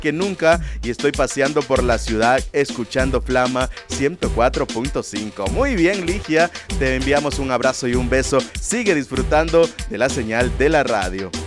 que nunca y estoy paseando por la ciudad escuchando Flama 104.5. Muy bien, Ligia, te enviamos un abrazo y un beso. Sigue disfrutando de la señal de la radio.